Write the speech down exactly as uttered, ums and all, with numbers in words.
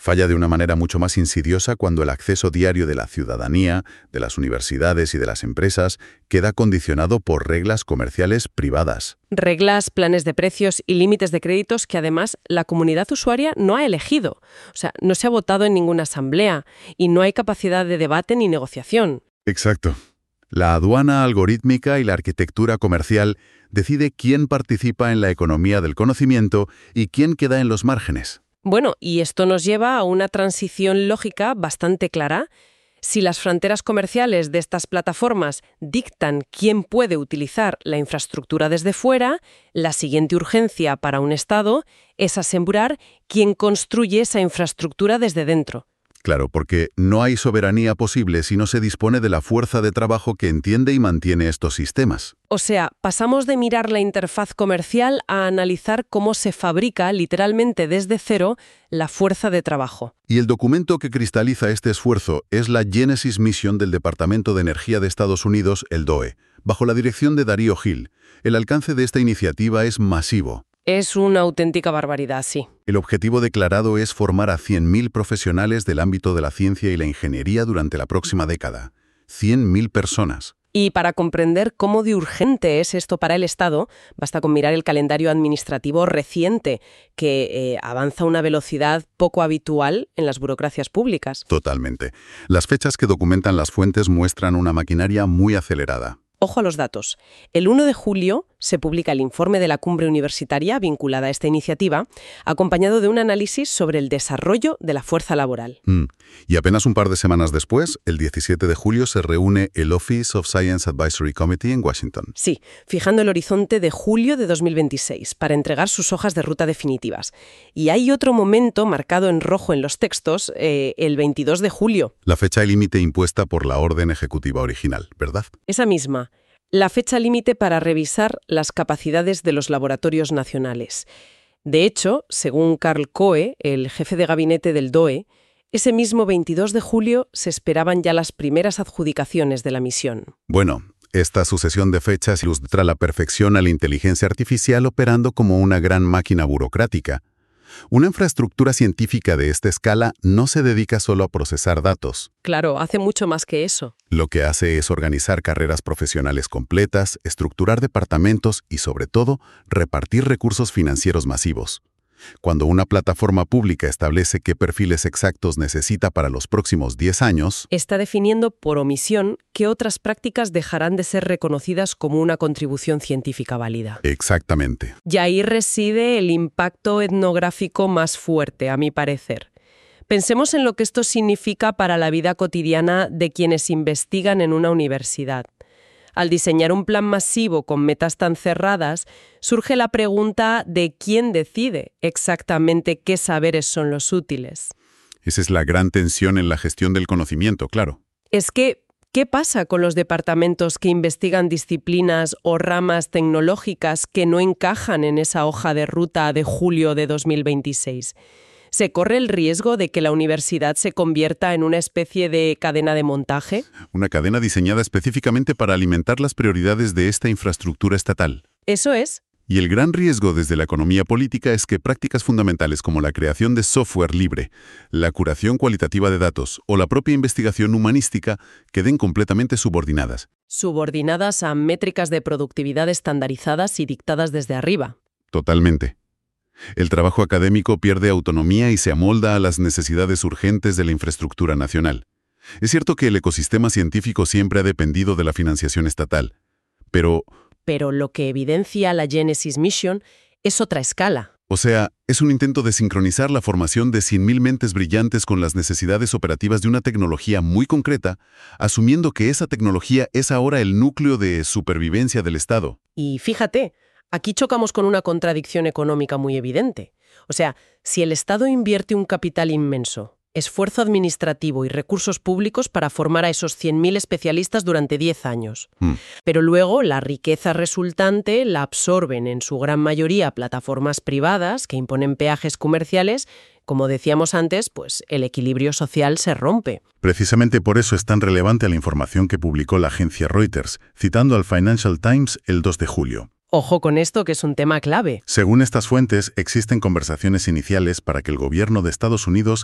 Falla de una manera mucho más insidiosa cuando el acceso diario de la ciudadanía, de las universidades y de las empresas queda condicionado por reglas comerciales privadas. Reglas, planes de precios y límites de créditos que además la comunidad usuaria no ha elegido. O sea, no se ha votado en ninguna asamblea y no hay capacidad de debate ni negociación. Exacto. La aduana algorítmica y la arquitectura comercial decide quién participa en la economía del conocimiento y quién queda en los márgenes. Bueno, y esto nos lleva a una transición lógica bastante clara. Si las fronteras comerciales de estas plataformas dictan quién puede utilizar la infraestructura desde fuera, la siguiente urgencia para un Estado es asegurar quién construye esa infraestructura desde dentro. Claro, porque no hay soberanía posible si no se dispone de la fuerza de trabajo que entiende y mantiene estos sistemas. O sea, pasamos de mirar la interfaz comercial a analizar cómo se fabrica, literalmente desde cero, la fuerza de trabajo. Y el documento que cristaliza este esfuerzo es la Genesis Mission del Departamento de Energía de Estados Unidos, el D O E, bajo la dirección de Darío Hill. El alcance de esta iniciativa es masivo. Es una auténtica barbaridad, sí. El objetivo declarado es formar a cien mil profesionales del ámbito de la ciencia y la ingeniería durante la próxima década. cien mil personas. Y para comprender cómo de urgente es esto para el Estado, basta con mirar el calendario administrativo reciente, que eh, avanza a una velocidad poco habitual en las burocracias públicas. Totalmente. Las fechas que documentan las fuentes muestran una maquinaria muy acelerada. Ojo a los datos. El uno de julio se publica el informe de la cumbre universitaria vinculada a esta iniciativa, acompañado de un análisis sobre el desarrollo de la fuerza laboral. Mm. Y apenas un par de semanas después, el diecisiete de julio, se reúne el Office of Science Advisory Committee en Washington. Sí, fijando el horizonte de julio de dos mil veintiséis para entregar sus hojas de ruta definitivas. Y hay otro momento marcado en rojo en los textos, eh, el veintidós de julio. La fecha límite impuesta por la orden ejecutiva original, ¿verdad? Esa misma. La fecha límite para revisar las capacidades de los laboratorios nacionales. De hecho, según Carl Coe, el jefe de gabinete del D O E, ese mismo veintidós de julio se esperaban ya las primeras adjudicaciones de la misión. Bueno, esta sucesión de fechas ilustra la perfección a la inteligencia artificial operando como una gran máquina burocrática. Una infraestructura científica de esta escala no se dedica solo a procesar datos. Claro, hace mucho más que eso. Lo que hace es organizar carreras profesionales completas, estructurar departamentos y, sobre todo, repartir recursos financieros masivos. Cuando una plataforma pública establece qué perfiles exactos necesita para los próximos diez años, está definiendo por omisión qué otras prácticas dejarán de ser reconocidas como una contribución científica válida. Exactamente. Y ahí reside el impacto etnográfico más fuerte, a mi parecer. Pensemos en lo que esto significa para la vida cotidiana de quienes investigan en una universidad. Al diseñar un plan masivo con metas tan cerradas, surge la pregunta de quién decide exactamente qué saberes son los útiles. Esa es la gran tensión en la gestión del conocimiento, claro. Es que, ¿qué pasa con los departamentos que investigan disciplinas o ramas tecnológicas que no encajan en esa hoja de ruta de julio de dos mil veintiséis? ¿Se corre el riesgo de que la universidad se convierta en una especie de cadena de montaje? Una cadena diseñada específicamente para alimentar las prioridades de esta infraestructura estatal. Eso es. Y el gran riesgo desde la economía política es que prácticas fundamentales como la creación de software libre, la curación cualitativa de datos o la propia investigación humanística queden completamente subordinadas. Subordinadas a métricas de productividad estandarizadas y dictadas desde arriba. Totalmente. El trabajo académico pierde autonomía y se amolda a las necesidades urgentes de la infraestructura nacional. Es cierto que el ecosistema científico siempre ha dependido de la financiación estatal, pero... Pero lo que evidencia la Genesis Mission es otra escala. O sea, es un intento de sincronizar la formación de cien mil mentes brillantes con las necesidades operativas de una tecnología muy concreta, asumiendo que esa tecnología es ahora el núcleo de supervivencia del Estado. Y fíjate, aquí chocamos con una contradicción económica muy evidente. O sea, si el Estado invierte un capital inmenso, esfuerzo administrativo y recursos públicos para formar a esos cien mil especialistas durante diez años. Mm. Pero luego la riqueza resultante la absorben en su gran mayoría plataformas privadas que imponen peajes comerciales. Como decíamos antes, pues el equilibrio social se rompe. Precisamente por eso es tan relevante la información que publicó la agencia Reuters, citando al Financial Times el dos de julio. Ojo con esto, que es un tema clave. Según estas fuentes, existen conversaciones iniciales para que el gobierno de Estados Unidos